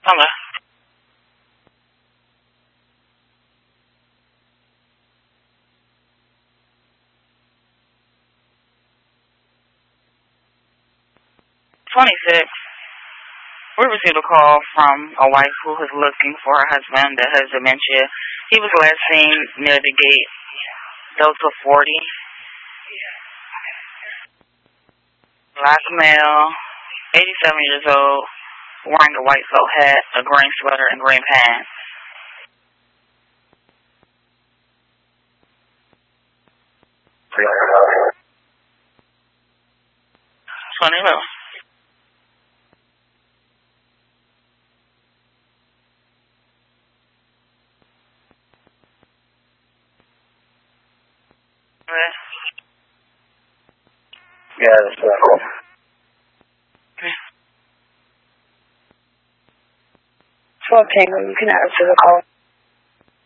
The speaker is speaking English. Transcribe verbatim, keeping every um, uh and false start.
Hello. twenty-six. We received a call from a wife who is looking for her husband that has dementia. He was last seen near the gate, Delta forty. Black male, eighty-seven years old, wearing a white felt hat, a green sweater, and green pants. twenty-two. Yeah, that's cool. Okay. So, okay, you can answer the call.